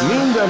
Minden,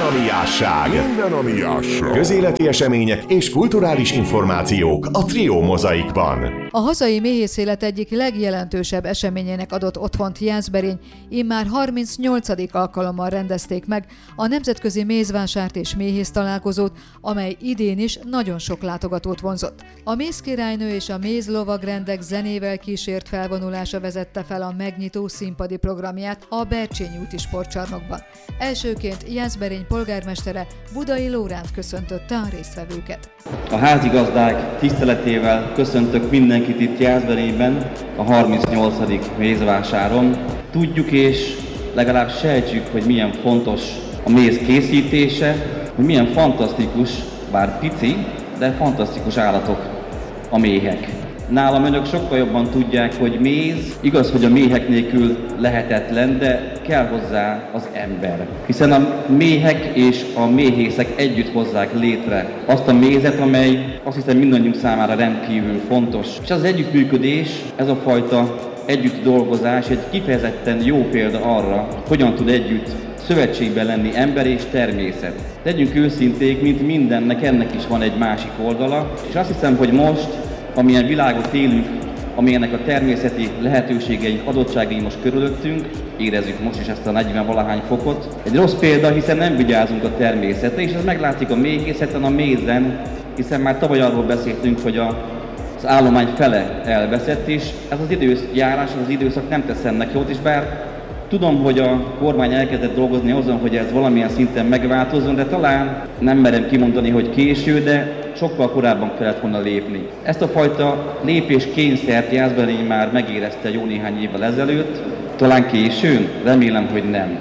ami jásság. Közéleti események és kulturális információk a Trio mozaikban. A hazai méhészélet egyik legjelentősebb eseményének adott otthont Jászberény immár 38. alkalommal rendezték meg a Nemzetközi Mézvásárt és Méhész találkozót, amely idén is nagyon sok látogatót vonzott. A mézkirálynő és a mézlovagrendek zenével kísért felvonulása vezette fel a megnyitó színpadi programját a Bercsényi úti sportcsarnokban. Elsőként Jászberény polgármestere Budai Lóránt köszöntötte a résztvevőket. A házigazdák tiszteletével köszöntök mindenkit itt Jászberényben a 38. mézvásáron. Tudjuk és legalább sejtsük, hogy milyen fontos a méz készítése, hogy milyen fantasztikus, bár pici, de fantasztikus állatok a méhek. Nálam önök sokkal jobban tudják, hogy méz, igaz, hogy a méhek nélkül lehetetlen, de kell hozzá az ember. Hiszen a méhek és a méhészek együtt hozzák létre azt a mézet, amely azt hiszem mindannyiunk számára rendkívül fontos. És az együttműködés, ez a fajta együtt dolgozás egy kifejezetten jó példa arra, hogyan tud együtt szövetségben lenni ember és természet. Legyünk őszinték, mint mindennek, ennek is van egy másik oldala, és azt hiszem, hogy most, amilyen világot élünk, amilyenek a természeti lehetőségeink, adottságaink most körülöttünk, érezzük most is ezt a 40-valahány fokot. Egy rossz példa, hiszen nem vigyázunk a természetre, és ez meglátszik a méhészeten, a mézen, hiszen már tavaly arról beszéltünk, hogy az állomány fele elveszett, és ez az időjárás, az időszak nem tesz ennek jót, és bár tudom, hogy a kormány elkezdett dolgozni azon, hogy ez valamilyen szinten megváltozzon, de talán nem merem kimondani, hogy késő, de sokkal korábban kellett volna lépni. Ezt a fajta lépéskényszert Jászberény már megérezte jó néhány évvel ezelőtt, talán későn, remélem, hogy nem.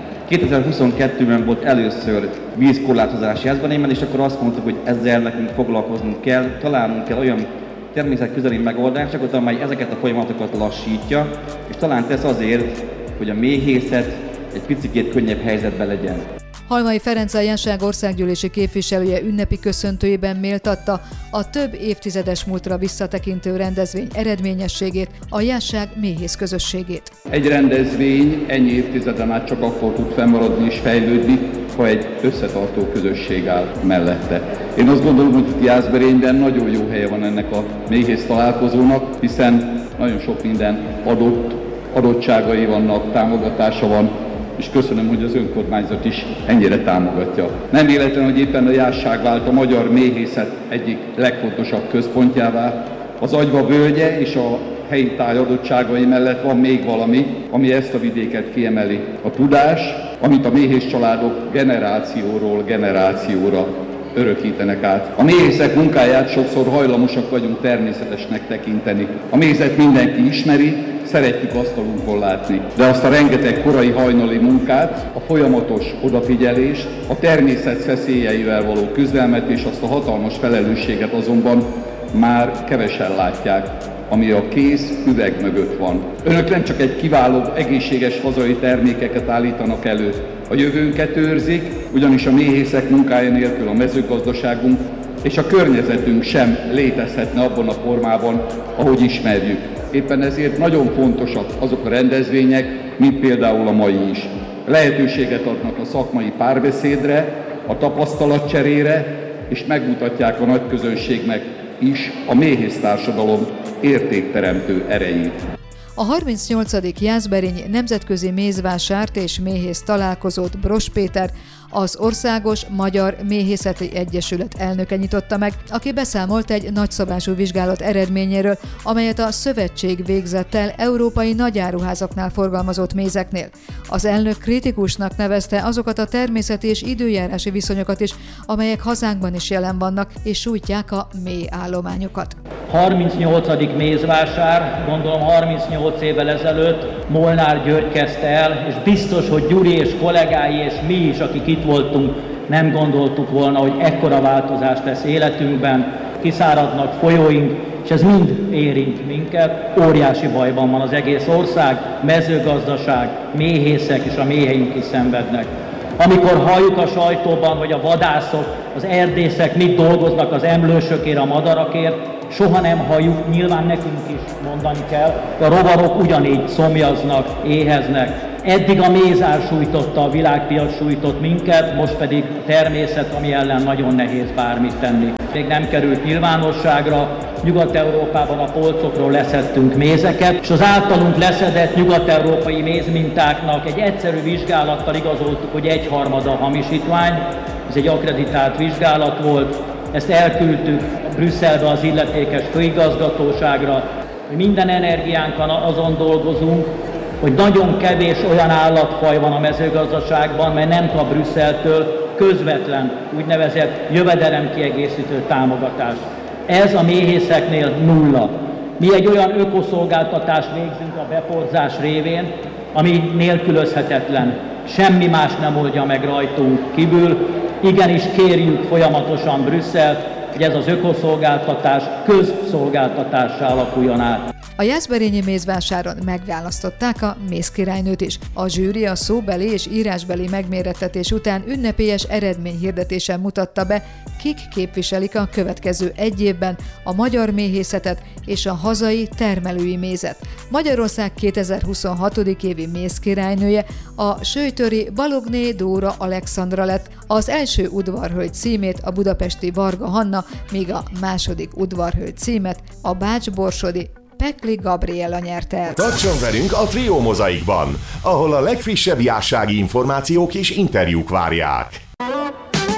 2022-ben volt először vízkorlátozás Jászberényben, és akkor azt mondtuk, hogy ezzel nekünk foglalkoznunk kell, találnunk kell olyan természetközeli megoldásokat, amely ezeket a folyamatokat lassítja, és talán tesz azért, hogy a méhészet egy picikét könnyebb helyzetben legyen. Halmai Ferenc, a Jásság országgyűlési képviselője ünnepi köszöntőjében méltatta a több évtizedes múltra visszatekintő rendezvény eredményességét, a Jásság méhész közösségét. Egy rendezvény ennyi évtizeden át csak akkor tud fennmaradni és fejlődni, ha egy összetartó közösség áll mellette. Én azt gondolom, hogy itt Jászberényben nagyon jó helye van ennek a méhész találkozónak, hiszen nagyon sok minden adottságai vannak, támogatása van, és köszönöm, hogy az önkormányzat is ennyire támogatja. Nem véletlen, hogy éppen a Jásság vált a magyar méhészet egyik legfontosabb központjává. Az Agyva völgye és a helyi táj adottságai mellett van még valami, ami ezt a vidéket kiemeli. A tudás, amit a méhész családok generációról generációra örökítenek át. A méhészek munkáját sokszor hajlamosak vagyunk természetesnek tekinteni. A mézet mindenki ismeri, szeretjük asztalunkon látni, de azt a rengeteg korai hajnali munkát, a folyamatos odafigyelést, a természet veszélyeivel való küzdelmet és azt a hatalmas felelősséget azonban már kevesen látják, ami a kész üveg mögött van. Önök nem csak egy kiváló, egészséges hazai termékeket állítanak elő, a jövőnket őrzik, ugyanis a méhészek munkája nélkül a mezőgazdaságunk és a környezetünk sem létezhetne abban a formában, ahogy ismerjük. Éppen ezért nagyon fontosak azok a rendezvények, mint például a mai is. Lehetőséget adnak a szakmai párbeszédre, a tapasztalatcserére, és megmutatják a nagy közönségnek is a méhész társadalom értékteremtő erejét. A 38. Jászberényi Nemzetközi Mézvásárt és Méhész találkozót Bross Péter, az Országos Magyar Méhészeti Egyesület elnöke nyitotta meg, aki beszámolt egy nagyszabású vizsgálat eredményéről, amelyet a szövetség végzett el európai nagyáruházaknál forgalmazott mézeknél. Az elnök kritikusnak nevezte azokat a természeti és időjárási viszonyokat is, amelyek hazánkban is jelen vannak, és sújtják a méhállományokat. 38. mézvásár, gondolom 38 évvel ezelőtt Molnár György kezdte el, és biztos, hogy Gyuri és kollégái és mi is, akik itt voltunk, nem gondoltuk volna, hogy ekkora változást tesz életünkben, kiszáradnak folyóink, és ez mind érint minket. Óriási bajban van az egész ország, mezőgazdaság, méhészek és a méheink is szenvednek. Amikor halljuk a sajtóban, hogy a vadászok, az erdészek mit dolgoznak az emlősökért, a madarakért, soha nem halljuk, nyilván nekünk is mondani kell, a rovarok ugyanígy szomjaznak, éheznek, Eddig a mézár sújtotta, a világpiac sújtott minket, most pedig a természet, ami ellen nagyon nehéz bármit tenni. Még nem került nyilvánosságra, Nyugat-Európában a polcokról leszedtünk mézeket, és az általunk leszedett nyugat-európai mézmintáknak egy egyszerű vizsgálattal igazoltuk, hogy 1/3 hamisítvány. Ez egy akkreditált vizsgálat volt, ezt elküldtük Brüsszelbe az illetékes főigazgatóságra, hogy minden energiánkkal azon dolgozunk, hogy nagyon kevés olyan állatfaj van a mezőgazdaságban, mely nem kap Brüsszeltől közvetlen úgynevezett jövedelemkiegészítő támogatást. Ez a méhészeknél nulla. Mi egy olyan ökoszolgáltatást végzünk a beporzás révén, ami nélkülözhetetlen. Semmi más nem oldja meg rajtunk kívül. Igenis kérjük folyamatosan Brüsszelt, hogy ez az ökoszolgáltatás közszolgáltatássá alakuljon át. A jászberényi mézvásáron megválasztották a mézkirálynőt is. A zsűri a szóbeli és írásbeli megmérettetés után ünnepélyes eredményhirdetésen mutatta be, kik képviselik a következő egy évben a magyar méhészetet és a hazai termelői mézet. Magyarország 2026. évi mézkirálynője a söjtöri Balogné Dóra Alexandra lett, az első udvarhölgy címét a budapesti Varga Hanna, míg a második udvarhölgy címet a bács-borsodi Pekli Gabriella nyerte el. Tartson velünk a Trio Mozaikban, ahol a legfrissebb jássági információk és interjúk várják.